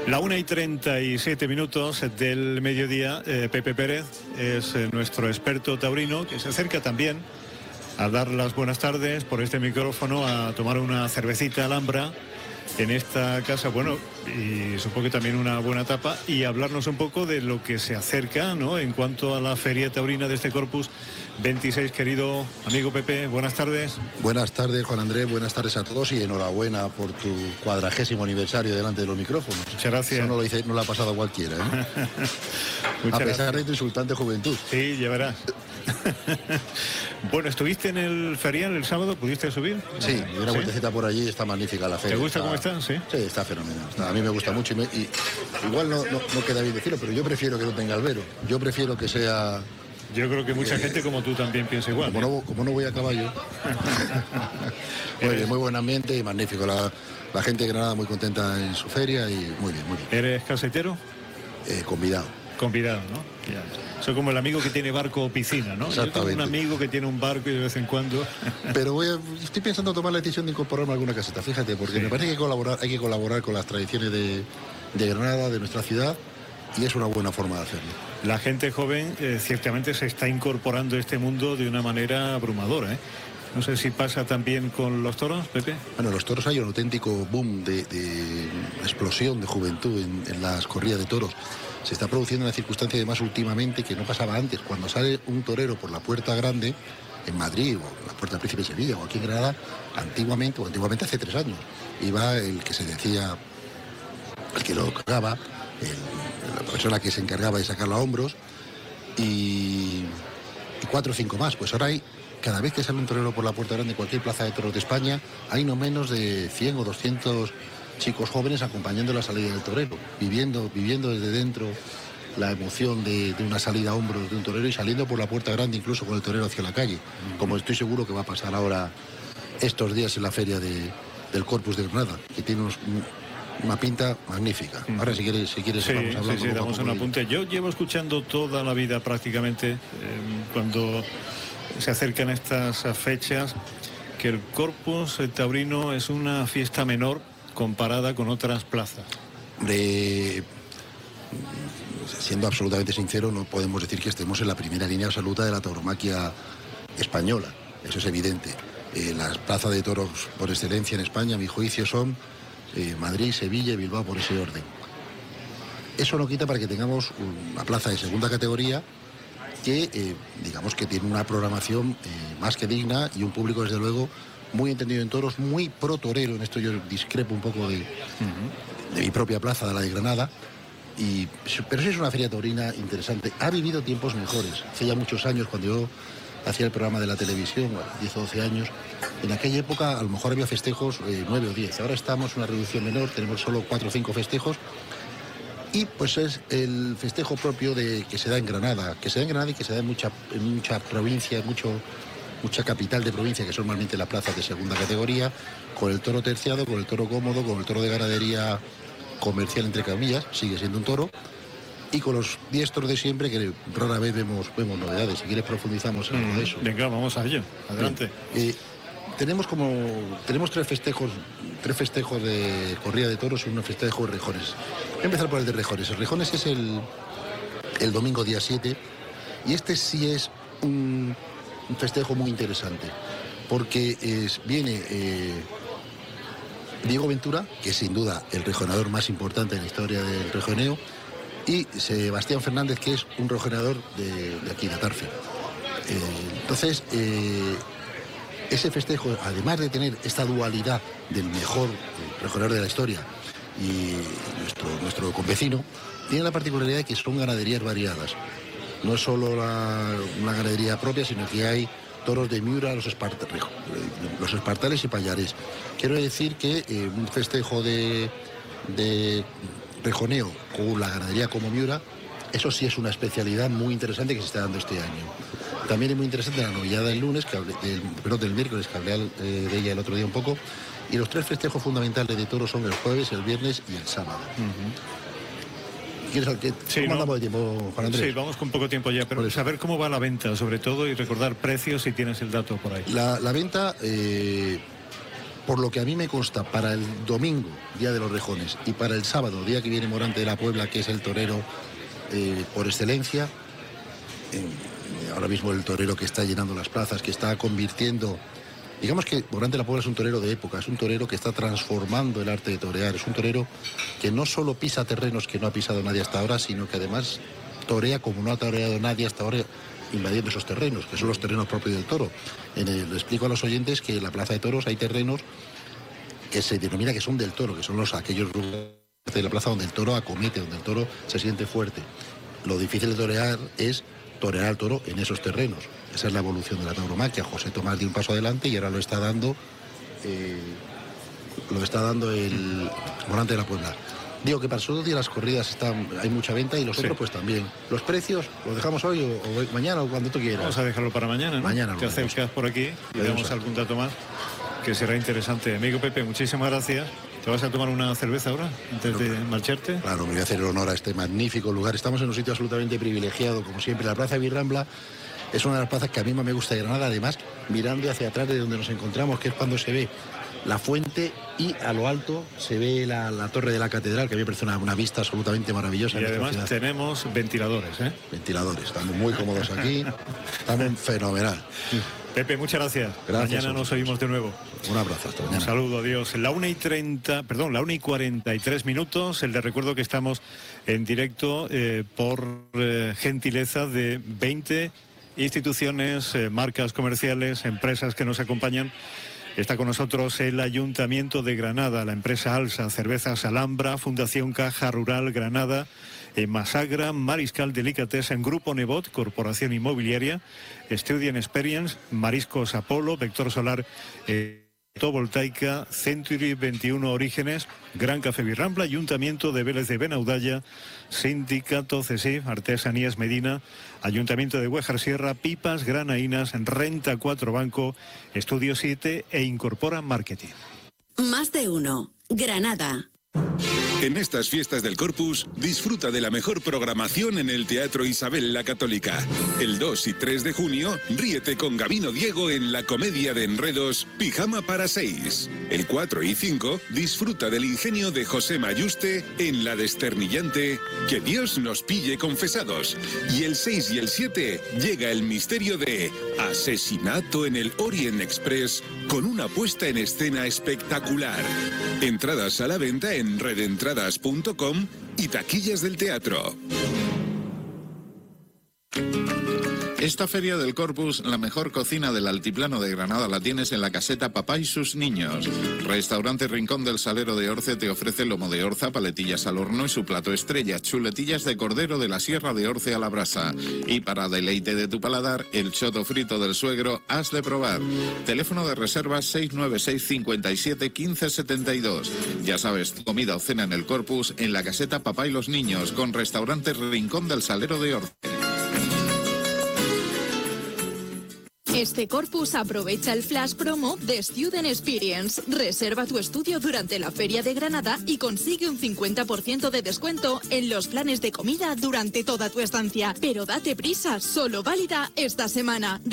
La 1:37 del mediodía. Pepe Pérez es nuestro experto taurino, que se acerca también a dar las buenas tardes por este micrófono, a tomar una cervecita Alhambra en esta casa, bueno, y supongo que también una buena tapa, y hablarnos un poco de lo que se acerca, ¿no?, en cuanto a la feria taurina de este Corpus 26. Querido amigo Pepe, buenas tardes. Buenas tardes, Juan Andrés, buenas tardes a todos y enhorabuena por tu 40º aniversario delante de los micrófonos. Muchas gracias. Eso no lo ha pasado a cualquiera, ¿eh? A pesar de tu insultante juventud. Sí, ya verás. Bueno, ¿estuviste en el ferial el sábado? ¿Pudiste subir? Sí, una vueltecita por allí, está magnífica la feria. ¿Te gusta cómo está? Sí. Sí, está fenomenal. A mí me gusta mucho y igual no queda bien decirlo, pero yo prefiero que no tenga albero. Yo prefiero que sea... Yo creo que mucha gente como tú también piensa igual. Como no voy a caballo. Muy buen ambiente y magnífico. La gente de Granada muy contenta en su feria y muy bien, muy bien. ¿Eres casetero? Convidado. Convidado, ¿no? Ya. Soy como el amigo que tiene barco o piscina, ¿no? Yo tengo un amigo que tiene un barco y de vez en cuando... Pero estoy pensando tomar la decisión de incorporarme a alguna caseta, fíjate, porque me parece que hay que colaborar con las tradiciones de Granada, de nuestra ciudad, y es una buena forma de hacerlo. La gente joven ciertamente se está incorporando a este mundo de una manera abrumadora, ¿eh? No sé si pasa también con los toros, Pepe. Bueno, los toros hay un auténtico boom de explosión de juventud en las corridas de toros. Se está produciendo una circunstancia además últimamente que no pasaba antes. Cuando sale un torero por la Puerta Grande en Madrid o la Puerta Príncipe de Sevilla o aquí en Granada, antiguamente hace 3 años, iba el que se decía, el que lo cargaba, la persona que se encargaba de sacarlo a hombros y 4 o 5 más. Pues ahora cada vez que sale un torero por la Puerta Grande en cualquier plaza de toros de España, hay no menos de 100 o 200 chicos jóvenes acompañando la salida del torero, viviendo desde dentro la emoción de una salida a hombros de un torero y saliendo por la Puerta Grande incluso con el torero hacia la calle, como estoy seguro que va a pasar ahora estos días en la feria del Corpus de Granada, que tiene una pinta magnífica. Ahora si quieres vamos hablando. Sí, damos un apunte. Yo llevo escuchando toda la vida prácticamente, cuando se acercan estas fechas, que el Corpus taurino es una fiesta menor comparada con otras plazas. Siendo absolutamente sincero, no podemos decir que estemos en la primera línea absoluta de la tauromaquia española, eso es evidente. Las plazas de toros por excelencia en España, a mi juicio, son Madrid, Sevilla y Bilbao, por ese orden. Eso no quita para que tengamos una plaza de segunda categoría que, digamos que tiene una programación más que digna y un público, desde luego, muy entendido en toros, muy pro torero. En esto yo discrepo un poco de mi propia plaza, de la de Granada. Pero sí es una feria taurina interesante. Ha vivido tiempos mejores. Hace ya muchos años, cuando yo hacía el programa de la televisión, 10 o 12 años, en aquella época a lo mejor había festejos 9 o 10. Ahora estamos en una reducción menor, tenemos solo 4 o 5 festejos. Y pues es el festejo propio que se da en Granada, y que se da en mucha provincia, mucha capital de provincia, que son normalmente las plazas de segunda categoría, con el toro terciado, con el toro cómodo, con el toro de ganadería comercial, entre comillas, sigue siendo un toro, y con los diestros de siempre, que rara vez vemos novedades. Si quieres profundizamos en algo de eso. Venga, vamos a ello, adelante. Tenemos 3 festejos de corrida de toros y un festejo de rejones. Voy a empezar por el de rejones. El rejones es el domingo día 7, y este sí es un festejo muy interesante, porque viene Diego Ventura, que es sin duda el rejoneador más importante en la historia del rejoneo, y Sebastián Fernández, que es un rejoneador de aquí, de Atarfe. Entonces, ese festejo, además de tener esta dualidad del mejor rejoneador de la historia y nuestro convecino, tiene la particularidad de que son ganaderías variadas. No es solo una ganadería propia, sino que hay toros de Miura, los espartales y payares. Quiero decir que un festejo de rejoneo con la ganadería como Miura, eso sí es una especialidad muy interesante que se está dando este año. También es muy interesante la novillada del miércoles, que hablé de ella el otro día un poco. Y los 3 festejos fundamentales de toros son el jueves, el viernes y el sábado. ¿Quieres ¿Cómo andamos de tiempo, Juan Andrés? Sí, vamos con poco tiempo ya, pero saber cómo va la venta, sobre todo, y recordar precios si tienes el dato por ahí. La venta Por lo que a mí me consta, para el domingo, Día de los Rejones, y para el sábado, día que viene Morante de la Puebla, que es el torero por excelencia, ahora mismo el torero que está llenando las plazas, que está convirtiendo... Digamos que Morante de la Puebla es un torero de época, es un torero que está transformando el arte de torear, es un torero que no solo pisa terrenos que no ha pisado nadie hasta ahora, sino que además torea como no ha toreado nadie hasta ahora, invadiendo esos terrenos, que son los terrenos propios del toro. Le explico a los oyentes que en la Plaza de Toros hay terrenos que se denomina que son del toro, que son aquellos lugares de la plaza donde el toro acomete, donde el toro se siente fuerte. Lo difícil de torear es torear al toro en esos terrenos. Esa es la evolución de la tauromaquia. José Tomás dio un paso adelante y ahora lo está dando el Morante de la Puebla. Digo que para esos 2 días las corridas hay mucha venta y los otros pues también. Los precios los dejamos hoy o mañana o cuando tú quieras. Vamos a dejarlo para mañana, ¿no? Mañana. Te acercas por aquí y damos algún dato más que será interesante. Amigo Pepe, muchísimas gracias. ¿Te vas a tomar una cerveza ahora antes de marcharte? Claro, me voy a hacer el honor a este magnífico lugar. Estamos en un sitio absolutamente privilegiado, como siempre. La Plaza de Virrambla es una de las plazas que a mí más me gusta de Granada, además mirando hacia atrás de donde nos encontramos, que es cuando se ve la fuente y a lo alto se ve la torre de la catedral, que a mí me parece una vista absolutamente maravillosa. Y además tenemos ventiladores, ¿eh? Ventiladores, estamos muy cómodos aquí, estamos fenomenal. Pepe, muchas gracias. Mañana nos oímos de nuevo. Un abrazo, hasta mañana. Un saludo, adiós. La 1:43 minutos. Les recuerdo que estamos en directo por gentileza de 20 instituciones, marcas comerciales, empresas que nos acompañan. Está con nosotros el Ayuntamiento de Granada, la empresa Alsa, Cervezas Alhambra, Fundación Caja Rural Granada, Masagra, Mariscal Delicatessen, Grupo Nebot, Corporación Inmobiliaria, Student Experience, Mariscos Apolo, Vector Solar Fotovoltaica, Century 21 Orígenes, Gran Café Virrambla, Ayuntamiento de Vélez de Benaudalla, Sindicato CESIF, Artesanías Medina, Ayuntamiento de Huejar Sierra, Pipas, Granaínas, Renta 4 Banco, Estudio 7 e Incorpora Marketing. Más de uno. Granada. En estas fiestas del Corpus, disfruta de la mejor programación en el Teatro Isabel la Católica. El 2 y 3 de junio, ríete con Gabino Diego en la comedia de enredos Pijama para 6. El 4 y 5, disfruta del ingenio de José Mayuste en la desternillante Que Dios nos pille confesados. Y el 6 y el 7, llega el misterio de Asesinato en el Orient Express con una puesta en escena espectacular. Entradas a la venta en redentradas.com y taquillas del teatro. Esta Feria del Corpus, la mejor cocina del altiplano de Granada la tienes en la caseta Papá y sus niños. Restaurante Rincón del Salero de Orce te ofrece lomo de orza, paletillas al horno y su plato estrella, chuletillas de cordero de la Sierra de Orce a la brasa. Y para deleite de tu paladar, el choto frito del suegro has de probar. Teléfono de reservas 696 57 15 72. Ya sabes, comida o cena en el Corpus en la caseta Papá y los niños con Restaurante Rincón del Salero de Orce. Este Corpus aprovecha el flash promo de Student Experience. Reserva tu estudio durante la Feria de Granada y consigue un 50% de descuento en los planes de comida durante toda tu estancia. Pero date prisa, solo válida esta semana.